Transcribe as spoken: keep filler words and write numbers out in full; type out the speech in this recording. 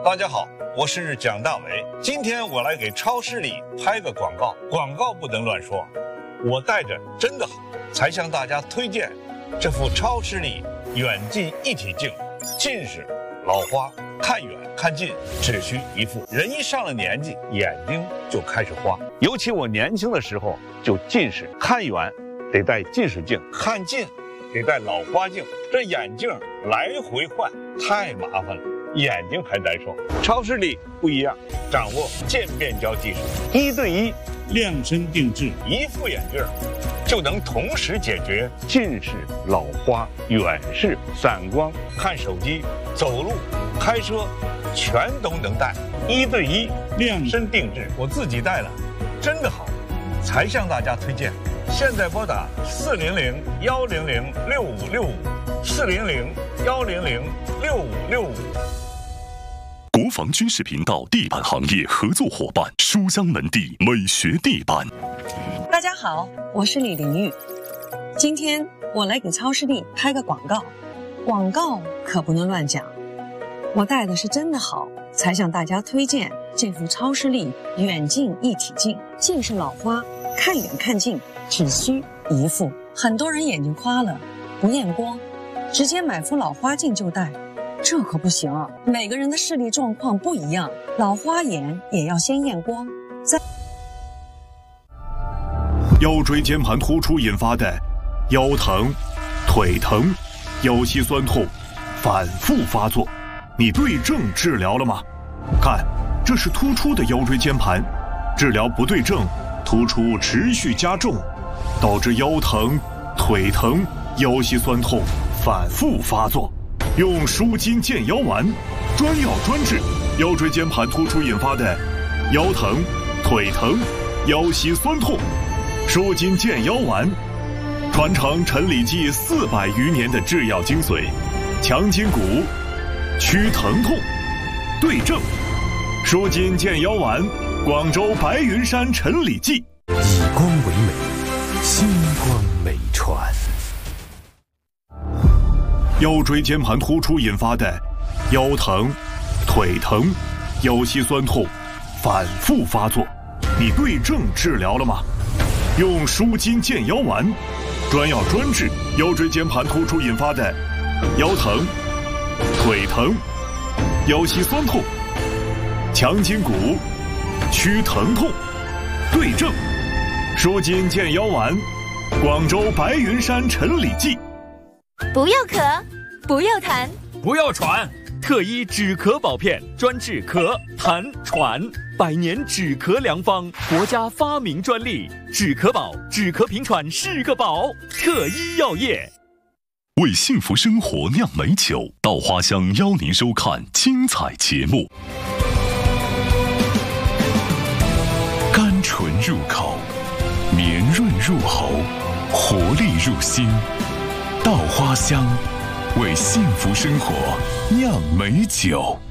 大家好，我是蒋大为。今天我来给超市里拍个广告，广告不能乱说。我带着真的好，才向大家推荐这副超视力远近一体镜。近视、老花，看远看近只需一副。人一上了年纪，眼睛就开始花。尤其我年轻的时候就近视，看远得戴近视镜，看近得戴老花镜，这眼镜来回换太麻烦了，眼睛还难受。超视力不一样，掌握渐变焦技术，一对一量身定制， 一副眼镜就能同时解决近视、老花、远视、散光、看手机、走路、开车，全都能戴。一对一量身定制，我自己戴了，真的好，才向大家推荐。现在拨打四零零幺零零六五六五，四零零幺零零六五六五。 国防军事频道地板行业合作伙伴书香门第美学地板。 大家好，我是李玲玉。今天我来给超视力拍个广告，广告可不能乱讲。我带的是真的好，才向大家推荐这副超视力远近一体镜。近视老花，看远看近只需一副。很多人眼睛花了，不验光，直接买副老花镜就戴。这可不行啊！每个人的视力状况不一样，老花眼也要先验光。再腰椎间盘突出引发的腰疼、腿疼、腰膝酸痛反复发作，你对症治疗了吗？看，这是突出的腰椎间盘，治疗不对症，突出持续加重，导致腰疼、腿疼、腰膝酸痛反复发作。用舒筋健腰丸，专药专治腰椎间盘突出引发的腰疼、腿疼、腰膝酸痛。舒筋健腰丸，传承陈李济四百余年的制药精髓，强筋骨，祛疼痛，对症。舒筋健腰丸，广州白云山陈李济。 以光为美，星光美传。 腰椎间盘突出引发的腰疼、腿疼、腰膝酸痛反复发作，你对症治疗了吗？用舒筋健腰丸，专药专治腰椎间盘突出引发的腰疼、腿疼、腰膝酸痛，强筋骨，祛疼痛，对症。舒筋健腰丸，广州白云山陈李济。 不要咳，不要痰， 不要喘，特医止咳保片，专治咳、痰、喘，百年止咳良方，国家发明专利，止咳宝，止咳平喘是个宝。特医药业为幸福生活酿美酒，稻花香邀您收看精彩节目。甘醇入口，绵润入喉，活力入心。稻花香，为幸福生活酿美酒。